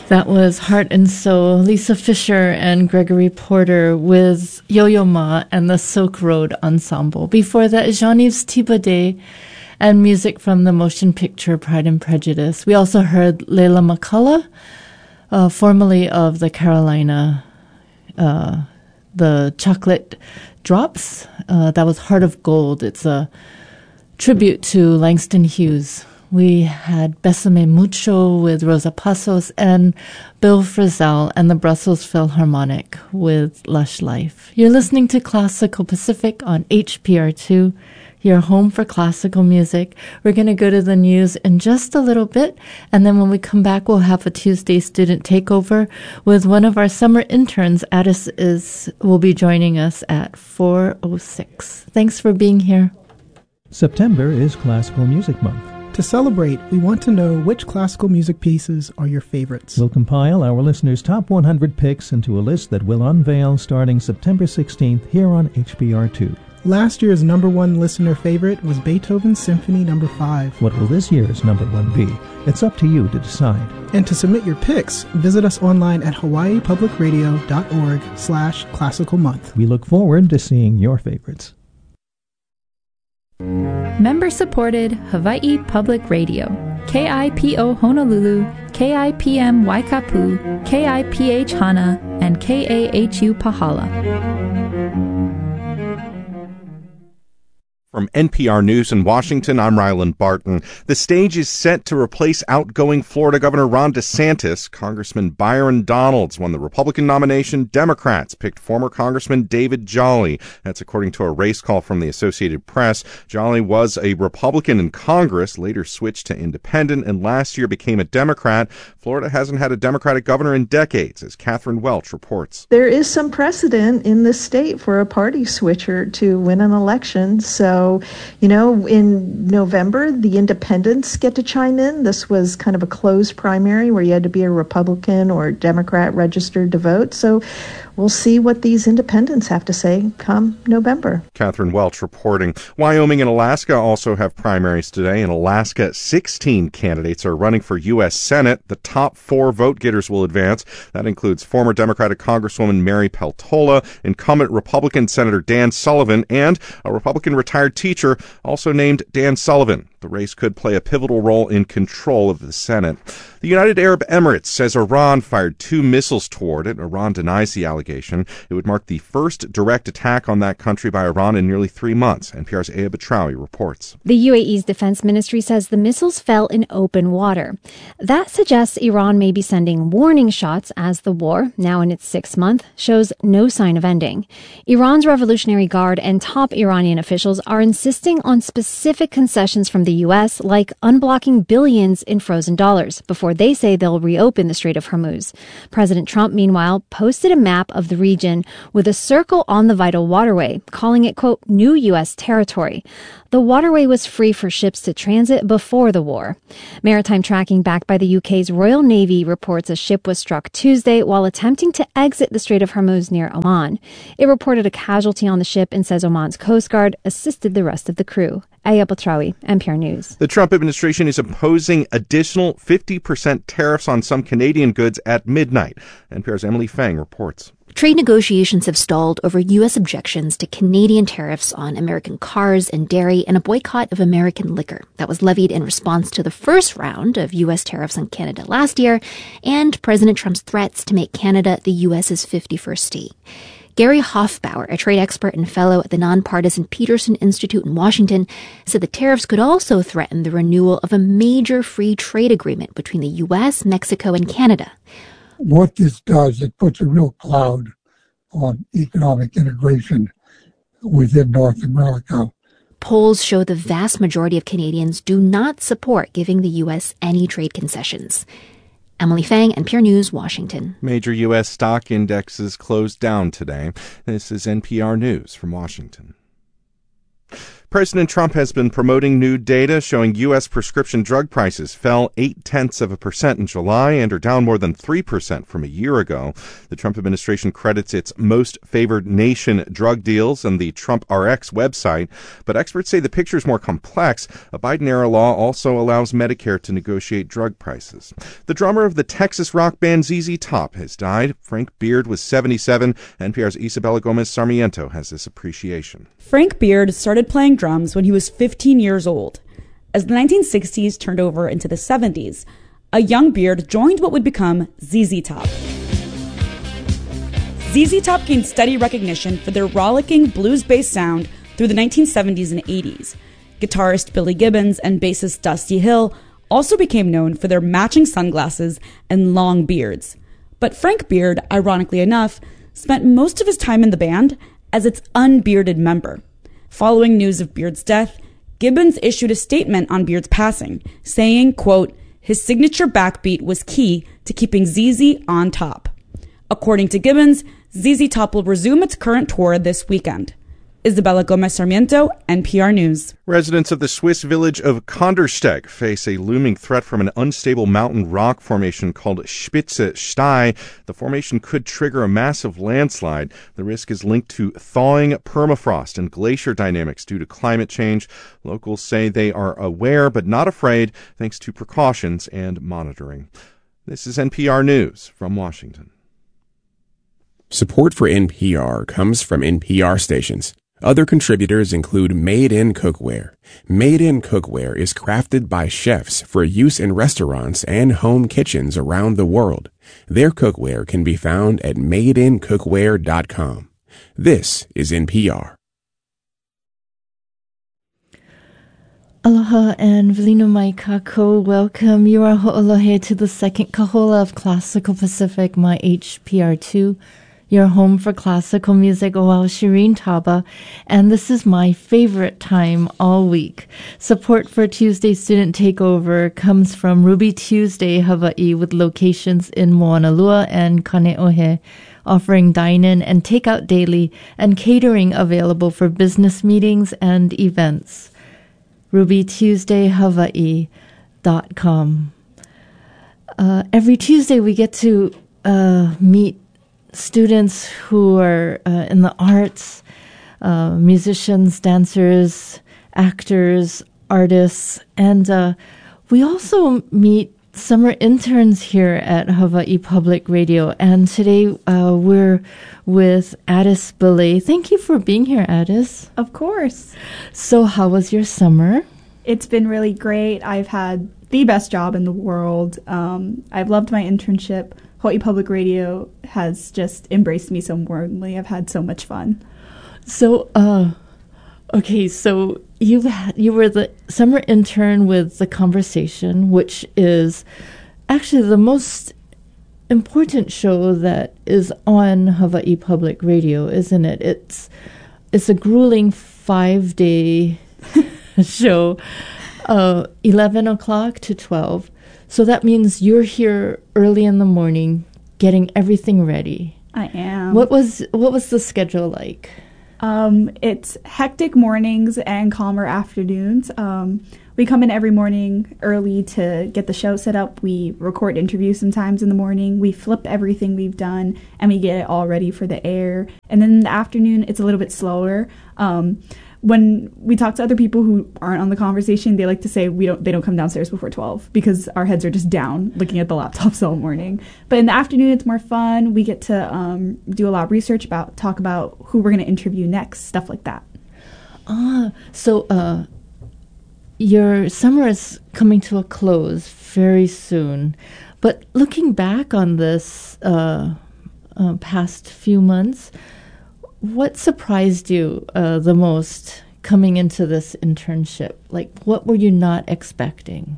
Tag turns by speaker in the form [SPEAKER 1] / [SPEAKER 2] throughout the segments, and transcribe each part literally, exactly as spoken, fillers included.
[SPEAKER 1] That was Heart and Soul, Lisa Fisher and Gregory Porter with Yo-Yo Ma and the Silk Road Ensemble. Before that, Jean-Yves Thibaudet and music from the motion picture Pride and Prejudice. We also heard Layla McCullough, uh, formerly of the Carolina, uh, the Chocolate Drops. Uh, that was Heart of Gold. It's a tribute to Langston Hughes. We had Besame Mucho with Rosa Passos and Bill Frisell and the Brussels Philharmonic with Lush Life. You're listening to Classical Pacific on H P R two, your home for classical music. We're going to go to the news in just a little bit, and then when we come back, we'll have a Tuesday student takeover with one of our summer interns. Addis is will be joining us at four oh six. Thanks for being here.
[SPEAKER 2] September is Classical Music Month.
[SPEAKER 3] To celebrate, we want to know which classical music pieces are your favorites.
[SPEAKER 2] We'll compile our listeners' top one hundred picks into a list that we'll unveil starting September sixteenth here on H P R two.
[SPEAKER 3] Last year's number one listener favorite was Beethoven's Symphony number five.
[SPEAKER 2] What will this year's number one be? It's up to you to decide.
[SPEAKER 3] And to submit your picks, visit us online at hawaii public radio dot org slash classical month.
[SPEAKER 2] We look forward to seeing your favorites.
[SPEAKER 4] Member-supported Hawaii Public Radio, K I P O Honolulu, K I P M Waikapu, K I P H Hana, and K A H U Pahala.
[SPEAKER 5] From N P R News in Washington, I'm Ryland Barton. The stage is set to replace outgoing Florida Governor Ron DeSantis. Congressman Byron Donalds won the Republican nomination. Democrats picked former Congressman David Jolly. That's according to a race call from the Associated Press. Jolly was a Republican in Congress, later switched to independent, and last year became a Democrat. Florida hasn't had a Democratic governor in decades, as Catherine Welch reports.
[SPEAKER 6] There is some precedent in the state for a party switcher to win an election, so So, you know, in November, the independents get to chime in. This was kind of a closed primary where you had to be a Republican or Democrat registered to vote. So we'll see what these independents have to say come November.
[SPEAKER 5] Catherine Welch reporting. Wyoming and Alaska also have primaries today. In Alaska, sixteen candidates are running for U S Senate. The top four vote getters will advance. That includes former Democratic Congresswoman Mary Peltola, incumbent Republican Senator Dan Sullivan, and a Republican retired teacher also named Dan Sullivan. The race could play a pivotal role in control of the Senate. The United Arab Emirates says Iran fired two missiles toward it. Iran denies the allegation. It would mark the first direct attack on that country by Iran in nearly three months. N P R's Aya Batrawi reports.
[SPEAKER 7] The U A E's defense ministry says the missiles fell in open water. That suggests Iran may be sending warning shots as the war, now in its sixth month, shows no sign of ending. Iran's Revolutionary Guard and top Iranian officials are insisting on specific concessions from the U S, like unblocking billions in frozen dollars, before they say they'll reopen the Strait of Hormuz. President Trump, meanwhile, posted a map of the region with a circle on the vital waterway, calling it, quote, new U S territory. The waterway was free for ships to transit before the war. Maritime tracking backed by the U K's Royal Navy reports a ship was struck Tuesday while attempting to exit the Strait of Hormuz near Oman. It reported a casualty on the ship and says Oman's Coast Guard assisted the rest of the crew. Aya Batrawi, N P R News.
[SPEAKER 5] The Trump administration is imposing additional fifty percent tariffs on some Canadian goods at midnight. N P R's Emily Fang reports.
[SPEAKER 8] Trade negotiations have stalled over U S objections to Canadian tariffs on American cars and dairy and a boycott of American liquor that was levied in response to the first round of U S tariffs on Canada last year and President Trump's threats to make Canada the U S's fifty-first state. Gary Hofbauer, a trade expert and fellow at the nonpartisan Peterson Institute in Washington, said the tariffs could also threaten the renewal of a major free trade agreement between the U S, Mexico, and Canada.
[SPEAKER 9] What this does, it puts a real cloud on economic integration within North America.
[SPEAKER 8] Polls show the vast majority of Canadians do not support giving the U S any trade concessions. Emily Fang, N P R News, Washington.
[SPEAKER 5] Major U S stock indexes closed down today. This is N P R News from Washington. President Trump has been promoting new data showing U S prescription drug prices fell eight-tenths of a percent in July and are down more than three percent from a year ago. The Trump administration credits its most favored nation drug deals and the Trump R X website, but experts say the picture is more complex. A Biden-era law also allows Medicare to negotiate drug prices. The drummer of the Texas rock band Z Z Top has died. Frank Beard was seventy-seven. N P R's Isabella Gomez Sarmiento has this appreciation.
[SPEAKER 10] Frank Beard started playing drums when he was fifteen years old. As the nineteen sixties turned over into the seventies, a young Beard joined what would become Z Z Top. Z Z Top gained steady recognition for their rollicking blues-based sound through the nineteen seventies and eighties. Guitarist Billy Gibbons and bassist Dusty Hill also became known for their matching sunglasses and long beards. But Frank Beard, ironically enough, spent most of his time in the band as its unbearded member. Following news of Beard's death, Gibbons issued a statement on Beard's passing, saying, quote, his signature backbeat was key to keeping Z Z on top. According to Gibbons, Z Z Top will resume its current tour this weekend. Isabella Gomez Sarmiento, N P R News.
[SPEAKER 5] Residents of the Swiss village of Kandersteg face a looming threat from an unstable mountain rock formation called Spitze Stei. The formation could trigger a massive landslide. The risk is linked to thawing permafrost and glacier dynamics due to climate change. Locals say they are aware but not afraid thanks to precautions and monitoring. This is N P R News from Washington.
[SPEAKER 11] Support for N P R comes from N P R stations. Other contributors include Made in Cookware. Made in Cookware is crafted by chefs for use in restaurants and home kitchens around the world. Their cookware can be found at made in cookware dot com. This is N P R.
[SPEAKER 1] Aloha and Velino mai kako. Welcome. You are ho'olohe to the second kahola of Classical Pacific, my H P R two. Your home for classical music, Oal Shireen Taba, and this is my favorite time all week. Support for Tuesday Student Takeover comes from Ruby Tuesday Hawaii with locations in Moanalua and Kaneohe, offering dine-in and takeout daily and catering available for business meetings and events. ruby tuesday hawaii dot com. Uh, every Tuesday we get to uh, meet students who are uh, in the arts, uh, musicians, dancers, actors, artists, and uh, we also meet summer interns here at Hawaii Public Radio. And today uh, we're with Addis Belay. Thank you for being here, Addis.
[SPEAKER 12] Of course.
[SPEAKER 1] So how was your summer?
[SPEAKER 12] It's been really great. I've had the best job in the world. Um, I've loved my internship. Hawaii Public Radio has just embraced me so warmly. I've had so much fun.
[SPEAKER 1] So, uh, okay, so you you were the summer intern with The Conversation, which is actually the most important show that is on Hawaii Public Radio, isn't it? It's it's a grueling five-day show, uh, eleven o'clock to twelve. So that means you're here early in the morning getting everything ready.
[SPEAKER 12] I am.
[SPEAKER 1] What was what was the schedule like?
[SPEAKER 12] Um, it's hectic mornings and calmer afternoons. Um, we come in every morning early to get the show set up. We record interviews sometimes in the morning. We flip everything we've done and we get it all ready for the air. And then in the afternoon, it's a little bit slower. Um, When we talk to other people who aren't on The Conversation, they like to say we don't. They don't come downstairs before twelve because our heads are just down looking at the laptops all morning. But in the afternoon, it's more fun. We get to um, do a lot of research about, talk about who we're going to interview next, stuff like that.
[SPEAKER 1] Ah, so uh, your summer is coming to a close very soon. But looking back on this uh, uh, past few months, what surprised you uh, the most coming into this internship? Like, what were you not expecting?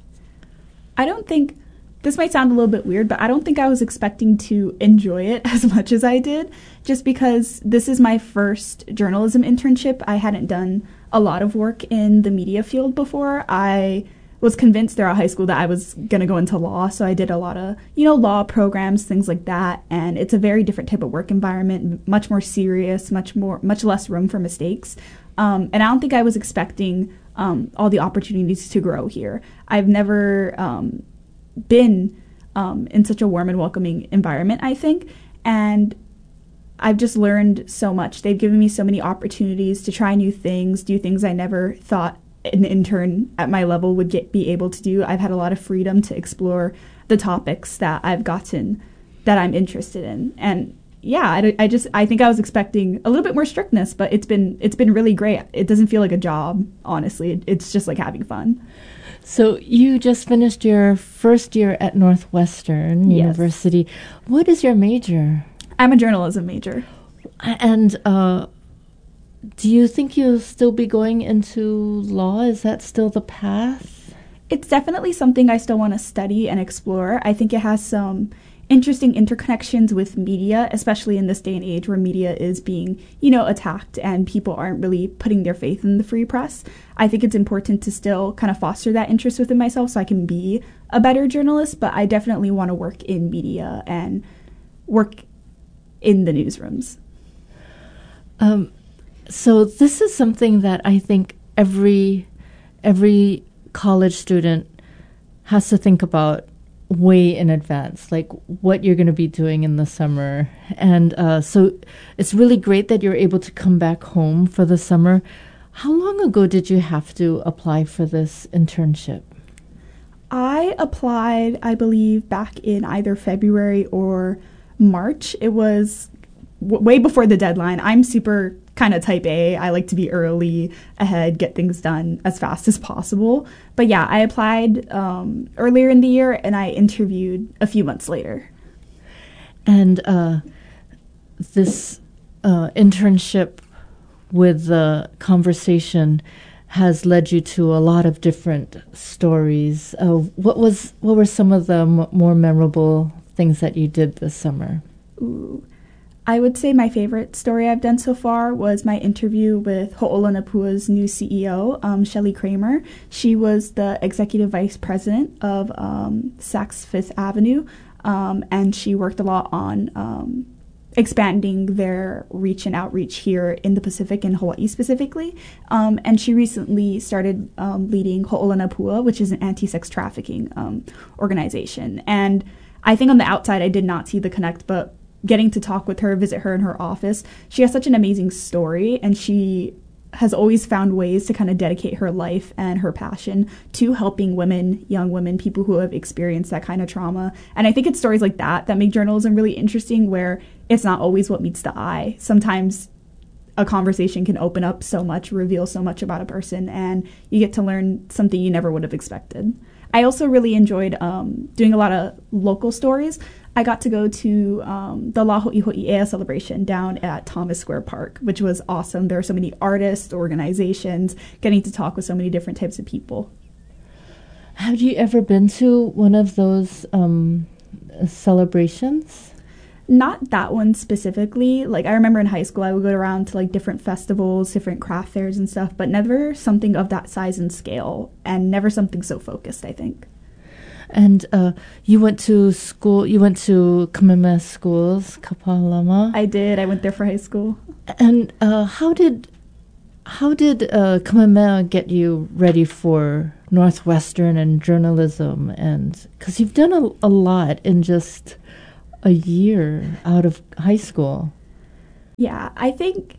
[SPEAKER 12] I don't think, this might sound a little bit weird, but I don't think I was expecting to enjoy it as much as I did, just because this is my first journalism internship. I hadn't done a lot of work in the media field before. I was convinced throughout high school that I was going to go into law. So I did a lot of, you know, law programs, things like that. And it's a very different type of work environment, much more serious, much more, much less room for mistakes. Um, and I don't think I was expecting um, all the opportunities to grow here. I've never um, been um, in such a warm and welcoming environment, I think. And I've just learned so much. They've given me so many opportunities to try new things, do things I never thought an intern at my level would get be able to do. I've had a lot of freedom to explore the topics that I've gotten that I'm interested in. And yeah, I, I just I think I was expecting a little bit more strictness, but it's been it's been really great. It doesn't feel like a job, honestly. It's just like having fun.
[SPEAKER 1] So you just finished your first year at Northwestern
[SPEAKER 12] Yes.
[SPEAKER 1] University. What is your major?
[SPEAKER 12] I'm a journalism major.
[SPEAKER 1] And uh, do you think you'll still be going into law? Is that still the path?
[SPEAKER 12] It's definitely something I still want to study and explore. I think it has some interesting interconnections with media, especially in this day and age where media is being, you know, attacked and people aren't really putting their faith in the free press. I think it's important to still kind of foster that interest within myself so I can be a better journalist, but I definitely want to work in media and work in the newsrooms.
[SPEAKER 1] Um, so this is something that I think every every college student has to think about way in advance, like what you're going to be doing in the summer. And uh, so it's really great that you're able to come back home for the summer. How long ago did you have to apply for this internship?
[SPEAKER 12] I applied, I believe, back in either February or March. It was w- way before the deadline. I'm super kind of type A. I like to be early, ahead, get things done as fast as possible. But yeah, I applied um, earlier in the year and I interviewed a few months later.
[SPEAKER 1] And uh, this uh, internship with the conversation has led you to a lot of different stories. Uh, what was what were some of the m- more memorable things that you did this summer?
[SPEAKER 12] Ooh. I would say my favorite story I've done so far was my interview with Ho'olanupua's new C E O, um, Shelley Kramer. She was the executive vice president of um, Saks Fifth Avenue, um, and she worked a lot on um, expanding their reach and outreach here in the Pacific and Hawaii specifically. Um, and she recently started um, leading Ho'olanapua, which is an anti-sex trafficking um, organization. And I think on the outside I did not see the connect, but getting to talk with her, visit her in her office, she has such an amazing story, and she has always found ways to kind of dedicate her life and her passion to helping women, young women, people who have experienced that kind of trauma. And I think it's stories like that that make journalism really interesting, where it's not always what meets the eye. Sometimes a conversation can open up so much, reveal so much about a person, and you get to learn something you never would have expected. I also really enjoyed um, doing a lot of local stories. I got to go to um, the La Ho'iho'i'ea celebration down at Thomas Square Park, which was awesome. There are so many artists, organizations, getting to talk with so many different types of people.
[SPEAKER 1] Have you ever been to one of those um, celebrations?
[SPEAKER 12] Not that one specifically. Like, I remember in high school I would go around to like different festivals, different craft fairs and stuff, but never something of that size and scale, and never something so focused, I think.
[SPEAKER 1] And uh, you went to school, you went to Kamehameha schools, Kapalama.
[SPEAKER 12] I did. I went there for high school.
[SPEAKER 1] And uh, how did how did uh, Kamehameha get you ready for Northwestern and journalism? And because you've done a, a lot in just a year out of high school.
[SPEAKER 12] Yeah, I think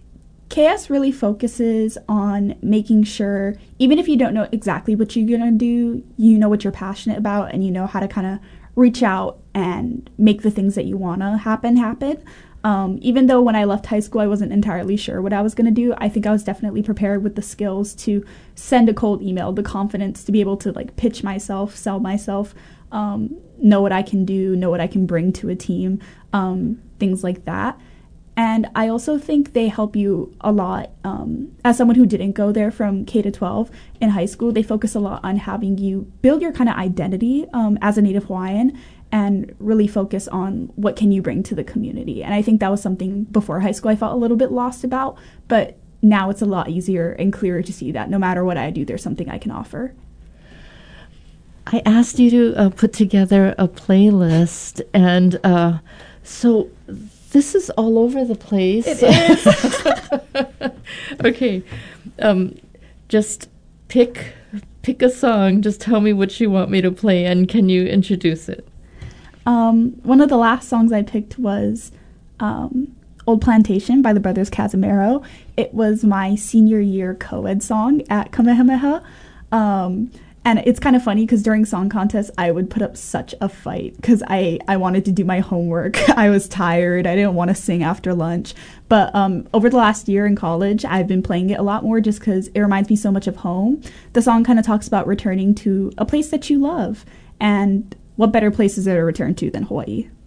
[SPEAKER 12] K S really focuses on making sure, even if you don't know exactly what you're going to do, you know what you're passionate about and you know how to kind of reach out and make the things that you want to happen, happen. Um, even though when I left high school, I wasn't entirely sure what I was going to do, I think I was definitely prepared with the skills to send a cold email, the confidence to be able to like pitch myself, sell myself, um, know what I can do, know what I can bring to a team, um, things like that. And I also think they help you a lot. Um, as someone who didn't go there from K to twelve in high school, they focus a lot on having you build your kind of identity um, as a Native Hawaiian and really focus on what can you bring to the community. And I think that was something before high school I felt a little bit lost about, but now it's a lot easier and clearer to see that no matter what I do, there's something I can offer.
[SPEAKER 1] I asked you to uh, put together a playlist, and uh, so this is all over the place.
[SPEAKER 12] It is.
[SPEAKER 1] Okay, um, just pick pick a song. Just tell me what you want me to play, and can you introduce it?
[SPEAKER 12] Um, one of the last songs I picked was um, Old Plantation by the Brothers Casimiro. It was my senior year co-ed song at Kamehameha. Um, and it's kind of funny because during song contests, I would put up such a fight because I, I wanted to do my homework. I was tired. I didn't want to sing after lunch. But um, over the last year in college, I've been playing it a lot more just because it reminds me so much of home. The song kind of talks about returning to a place that you love. And what better place is there to return to than Hawaii?